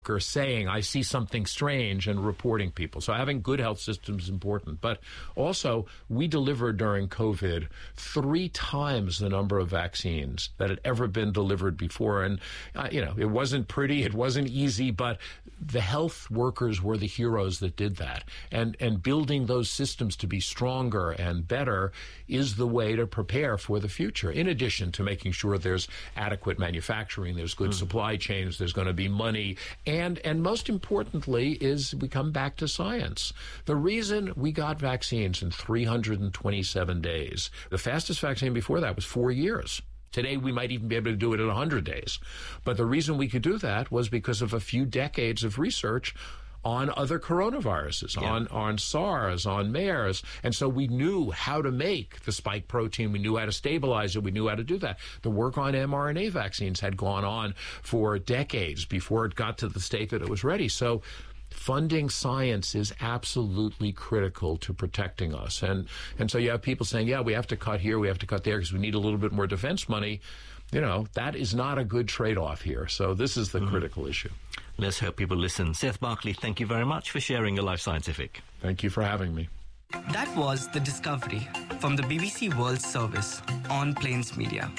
or saying, I see something strange, and reporting people. So having good health systems is important. But also, we delivered during COVID 3 times the number of vaccines that had ever been delivered before. And, it wasn't pretty, it wasn't easy, but the health workers were the heroes that did that. And building those systems to be stronger and better is the way to prepare for the future, in addition to making sure there's adequate manufacturing, there's good supply chains, there's going to be money. And most importantly is we come back to science. The reason we got vaccines in 327 days, the fastest vaccine before that was 4 years. Today, we might even be able to do it in 100 days. But the reason we could do that was because of a few decades of research on other coronaviruses, on SARS, on MERS. And so we knew how to make the spike protein. We knew how to stabilize it. We knew how to do that. The work on mRNA vaccines had gone on for decades before it got to the state that it was ready. So funding science is absolutely critical to protecting us. And so you have people saying, we have to cut here, we have to cut there because we need a little bit more defense money. That is not a good trade-off here. So this is the critical issue. Let's hope people listen. Seth Berkley, thank you very much for sharing your Life Scientific. Thank you for having me. That was The Discovery from the BBC World Service on Plains Media.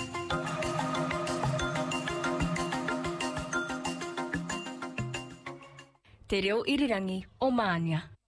Tereo irirangi Omania.